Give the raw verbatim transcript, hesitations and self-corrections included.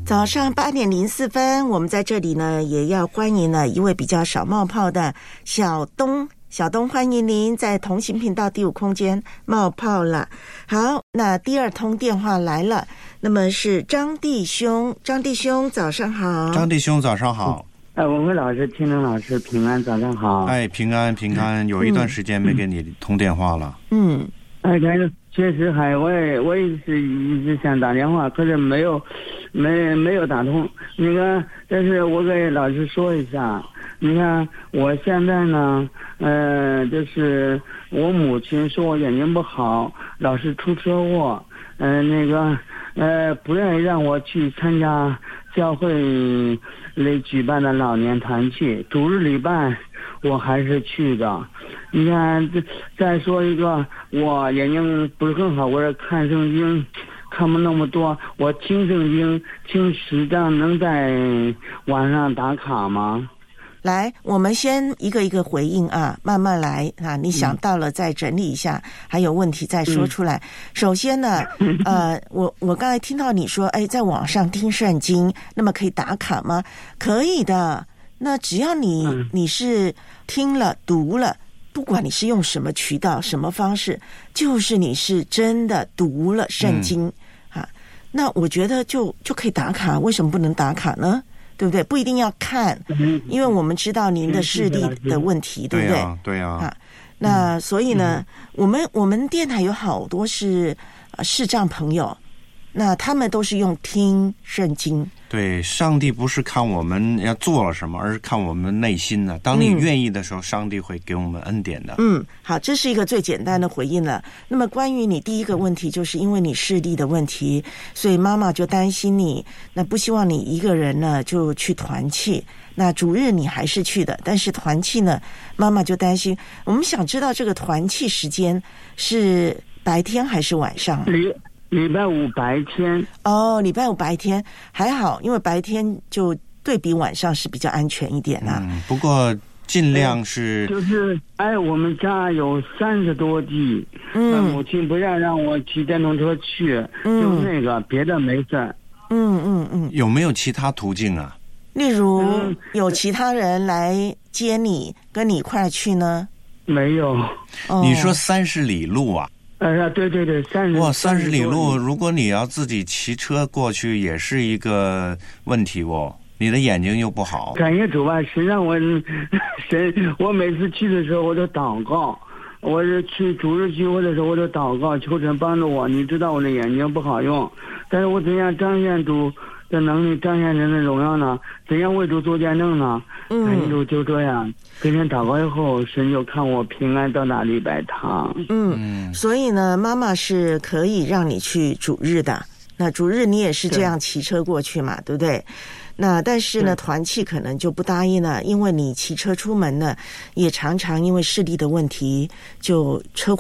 早上八点零四分，我们在这里呢，也要欢迎了一位比较少冒泡的小东。小东，欢迎您在同行频道第五空间冒泡了。好，那第二通电话来了，那么是张弟兄，张弟兄早上好。 张弟兄早上好。 哎，文辉老师、听众老师，平安，早上好。 哎，平安平安，有一段时间没给你通电话了。 嗯， 哎，但是确实还我也我也是一直想打电话，可是没有没没有打通。那个，但是我给老师说一下，你看我现在呢，呃，就是我母亲说我眼睛不好，老是出车祸，呃，那个呃，不愿意让我去参加教会里举办的老年团契，主日礼拜我还是去的。你看，再说一个，我眼睛不是很好，我是看圣经看不那么多，我听圣经听十章，能在晚上打卡吗？ 来，我们先一个一个回应啊，慢慢来啊。你想到了再整理一下，嗯、还有问题再说出来。嗯、首先呢，呃，我我刚才听到你说，哎，在网上听圣经，那么可以打卡吗？可以的。那只要你、嗯、你是听了读了，不管你是用什么渠道、什么方式，就是你是真的读了圣经、嗯、啊，那我觉得就就可以打卡。为什么不能打卡呢？对不对？不一定要看，因为我们知道您的视力的问题，对不对？ 对啊， 啊，那所以呢，我们我们电台有好多是视障朋友，那他们都是用听圣经。 对，上帝不是看我们要做了什么，而是看我们内心呢。当你愿意的时候，嗯、上帝会给我们恩典的。 嗯，好，这是一个最简单的回应了。那么关于你第一个问题，就是因为你视力的问题，所以妈妈就担心你，那不希望你一个人呢就去团契。那主日你还是去的，但是团契呢，妈妈就担心。我们想知道这个团契时间是白天还是晚上？ 礼拜五白天。 哦，礼拜五白天还好，因为白天就对比晚上是比较安全一点啦、啊。 嗯，不过尽量是、 哎、就是哎，我们家有三十多地，嗯，母亲不让让我骑电动车去，嗯、就那个别的没事。 嗯嗯嗯， 有没有其他途径啊？ 例如、嗯、有其他人来接你，跟你一块去呢？ 没有。 哦、你说三十里路啊？ 呃，对对对，三十哇，三十里路，如果你要自己骑车过去，也是一个问题哦。你的眼睛又不好。 感谢主吧，神让我神，我每次去的时候我都祷告，我是去主日聚会的时候我都祷告，求神帮助我。你知道我的眼睛不好用，但是我怎样彰显主的能力，彰显人的荣耀呢？怎样为主做见证呢？嗯，感谢主，就这样。跟人祷告以后，神就看我平安到达礼拜堂。 嗯，所以呢，妈妈是可以让你去主日的。那主日你也是这样骑车过去嘛， 对, 对不对？那但是呢，团契可能就不答应了，因为你骑车出门呢，也常常因为视力的问题就车